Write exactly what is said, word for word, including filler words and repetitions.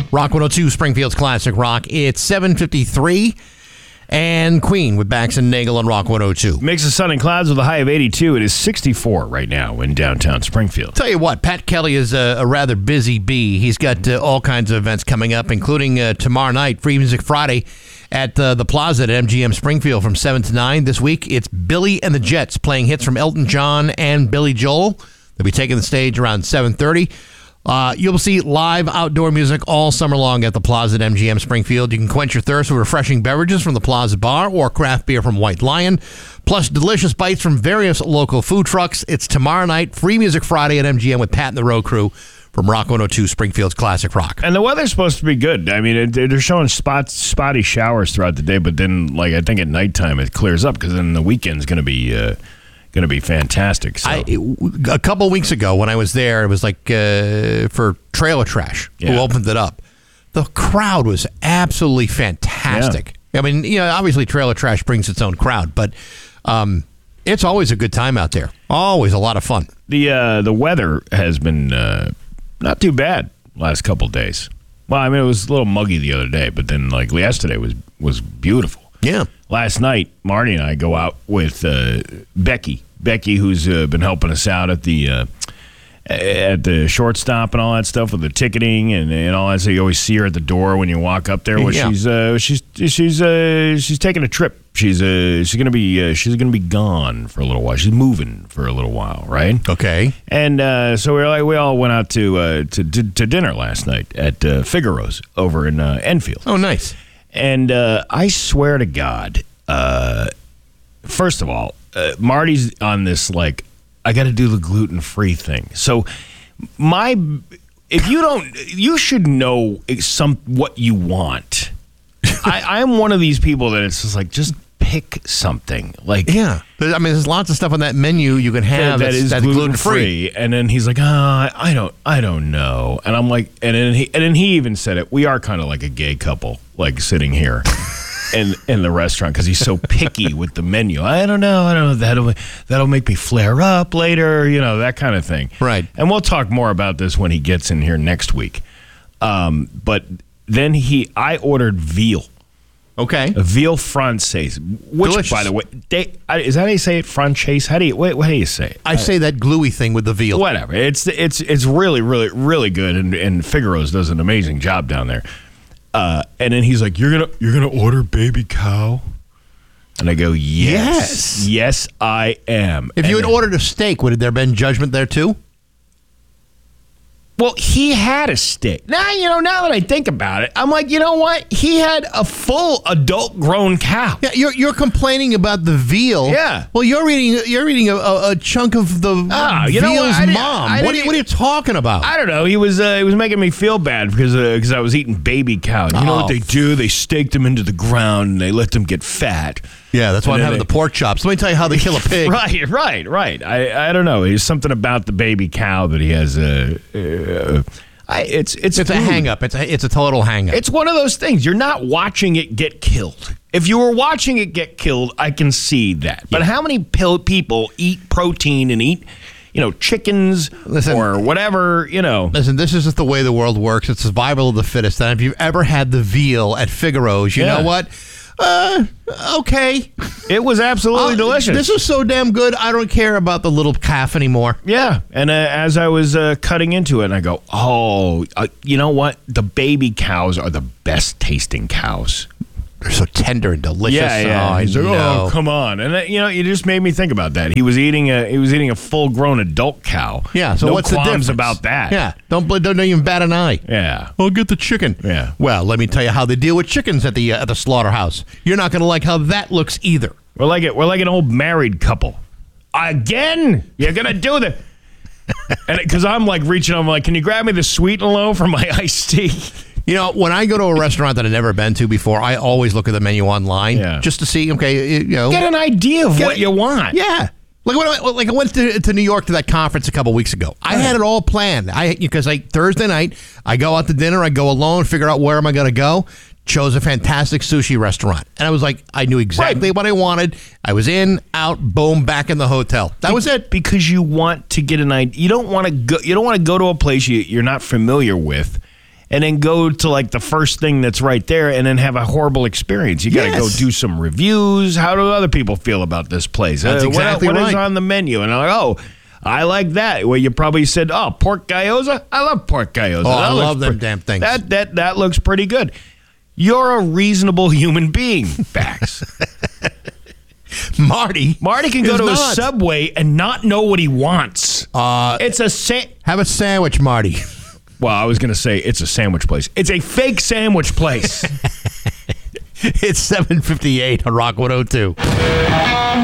Rock one oh two, Springfield's Classic Rock. It's seven fifty-three. And Queen with Bax and Nagel on Rock one oh two. Mix of sun and clouds with a high of eighty-two. It is sixty-four right now in downtown Springfield. Tell you what, Pat Kelly is a, a rather busy bee. He's got uh, all kinds of events coming up, including uh, tomorrow night, Free Music Friday at uh, the Plaza at M G M Springfield from seven to nine. This week, it's Billy and the Jets playing hits from Elton John and Billy Joel. They'll be taking the stage around seven thirty. Uh, you'll see live outdoor music all summer long at the Plaza at M G M Springfield. You can quench your thirst with refreshing beverages from the Plaza Bar or craft beer from White Lion, plus delicious bites from various local food trucks. It's tomorrow night, Free Music Friday at M G M with Pat and the Road Crew from Rock one oh two, Springfield's Classic Rock. And the weather's supposed to be good. I mean, it, they're showing spots, spotty showers throughout the day, but then, like, I think at nighttime it clears up because then the weekend's going to be... Uh, Going to be fantastic. So. I, a couple of weeks ago when I was there, it was like uh, for Trailer Trash, yeah. who opened it up. The crowd was absolutely fantastic. Yeah. I mean, you know, obviously Trailer Trash brings its own crowd, but um, it's always a good time out there. Always a lot of fun. The uh, the weather has been uh, not too bad last couple of days. Well, I mean, it was a little muggy the other day, but then like yesterday was was beautiful. Yeah. Last night, Marty and I go out with uh, Becky. Becky, who's uh, been helping us out at the uh, at the shortstop and all that stuff with the ticketing and, and all that. So you always see her at the door when you walk up there. Where yeah. she's uh, she's she's uh, she's taking a trip. She's uh, she's gonna be uh, she's gonna be gone for a little while. She's moving for a little while, right? Okay. And uh, so we were like, we all went out to uh, to, to to dinner last night at uh, Figaro's over in uh, Enfield. Oh, nice. And uh, I swear to God, uh, first of all, uh, Marty's on this, like, I got to do the gluten-free thing. So my, if you don't, you should know some what you want. I, I'm one of these people that it's just like, just pick something. Like, yeah. I mean, there's lots of stuff on that menu you can have that that's, is that's gluten-free. gluten-free. And then he's like, oh, I don't, I don't know. And I'm like, and then he, and then he even said it. We are kind of like a gay couple, like sitting here in in the restaurant because he's so picky with the menu. I don't know, I don't know. That'll that'll make me flare up later, you know, that kind of thing. Right. And we'll talk more about this when he gets in here next week. Um, but then he, I ordered veal. Okay. A veal francaise, which, Delicious. by the way, they, is that how you say it? Francaise? How do you? Wait, how do you say it? I say that gluey thing with the veal. Whatever. It's it's it's really really really good, and and Figaro's does an amazing job down there. Uh, and then he's like, "You're gonna you're gonna order baby cow," and I go, "Yes, Yes, yes, I am." If and you had then, ordered a steak, would there have been judgment there too? well, he had a steak. Now, you know, now that I think about it, I'm like, you know what? He had a full adult grown cow. Yeah, you're you're complaining about the veal. Yeah. Well, you're eating you're eating a, a, a chunk of the Ah, you know veal's what? I didn't- mom. I What are, didn't you, what are you talking about? I don't know. He was uh, he was making me feel bad because because I was eating baby cow. And you know Oh. what they do? They stake them into the ground and they let them get fat. yeah, that's why I'm And then having they- the pork chops. Let me tell you how they kill a pig. Right, right, right. I I don't know. There's something about the baby cow that he has a. Uh, uh, I, it's it's It's a food. hang up. It's a, it's a total hang up. It's one of those things. You're not watching it get killed. If you were watching it get killed, I can see that. But how many pil- people eat protein and eat, you know, chickens Listen. or whatever, you know? Listen, this is just the way the world works. It's survival of the fittest. And if you've ever had the veal at Figaro's, you Yeah. know what? Uh, okay. It was absolutely Uh, delicious. This is so damn good. I don't care about the little calf anymore. Yeah, and uh, as I was uh, cutting into it, and I go, oh, uh, you know what? The baby cows are the best tasting cows. They're so tender and delicious. Yeah, yeah. Oh, I He's like, know. oh, come on, and uh, you know, you just made me think about that. He was eating a he was eating a full grown adult cow. Yeah, so no what's the qualms difference about that? Yeah, don't bl- don't even bat an eye. Yeah. I'll get the chicken. Yeah. Well, let me tell you how they deal with chickens at the uh, at the slaughterhouse. You're not going to like how that looks either. We're like it. We're like an old married couple. Again, you're gonna do the. And because I'm like reaching, I'm like, can you grab me the sweet and low for my iced tea? You know, when I go to a restaurant that I've never been to before, I always look at the menu online Yeah. just to see. Okay, you know, Get an idea of Get what it- you want. Yeah. Like when I, like I went to, to New York to that conference a couple weeks ago. I had it all planned. I because I Thursday night I go out to dinner. I go alone, figure out where am I going to go. Chose a fantastic sushi restaurant, and I was like, I knew exactly Right. what I wanted. I was in, out, boom, back in the hotel. That was it. Because you want to get an idea. You don't want to go. You don't want to go to a place you, you're not familiar with, and then go to like the first thing that's right there and then have a horrible experience. You got to Yes. go do some reviews. How do other people feel about this place? That's Uh, what- exactly what is right. on the menu? And I'm like, oh, I like that. Well, you probably said, oh, pork gyoza? I love pork gyoza. Oh, That I looks love them pre- damn things. That, that, that looks pretty good. You're a reasonable human being, Bax. Marty. Marty can go is to a not. Subway and not know what he wants. Uh, It's a sa- have a sandwich, Marty. Well, I was going to say it's a sandwich place. It's a fake sandwich place. It's seven fifty-eight on Rock one oh two.